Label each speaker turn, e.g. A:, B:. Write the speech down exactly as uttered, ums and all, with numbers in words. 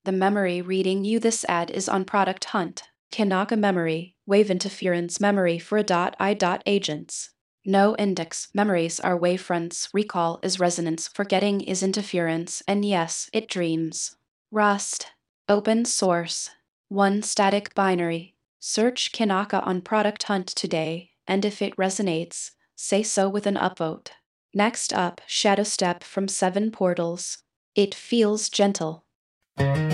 A: The memory reading you this ad is on Product Hunt. Kanaka memory, wave interference memory for a dot I dot agents. No index memories are wavefronts, recall is resonance, forgetting is interference, and yes, it dreams. Rust. Open source. One static binary. Search Kanaka on Product Hunt today, and if it resonates, say so with an upvote. Next up, Shadow Step from Seven Portals. It feels gentle.